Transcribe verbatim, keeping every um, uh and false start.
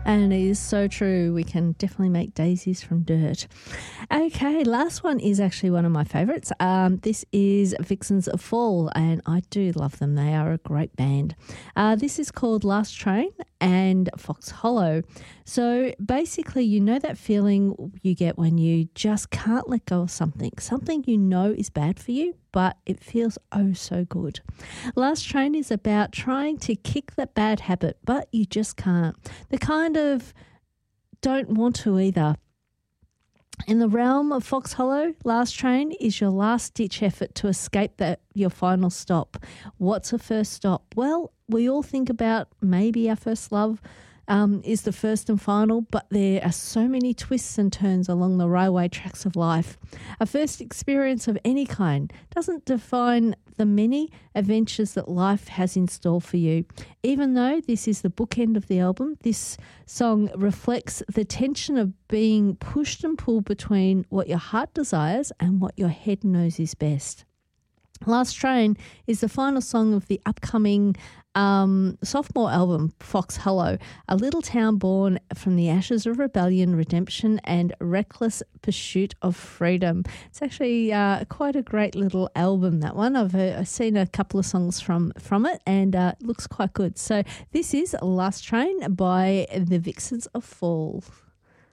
And it is so true. We can definitely make daisies from dirt. Okay, last one is actually one of my favourites. Um, this is Vixens of Fall, and I do love them. They are a great band. Uh, this is called Last Train and Fox Hollow. So basically, you know that feeling you get when you just can't let go of something, something you know is bad for you, but it feels oh so good. Last Train is about trying to kick that bad habit, but you just can't. The kind of don't want to either. In the realm of Fox Hollow, Last Train is your last-ditch effort to escape that your final stop. What's a first stop? Well, we all think about maybe our first love um, is the first and final, but there are so many twists and turns along the railway tracks of life. A first experience of any kind doesn't define the many adventures that life has in store for you. Even though this is the bookend of the album, this song reflects the tension of being pushed and pulled between what your heart desires and what your head knows is best. Last Train is the final song of the upcoming um, sophomore album, Fox Hollow, a little town born from the ashes of rebellion, redemption and reckless pursuit of freedom. It's actually uh, quite a great little album, that one. I've, uh, I've seen a couple of songs from, from it and uh, it looks quite good. So this is Last Train by the Vixens of Fall.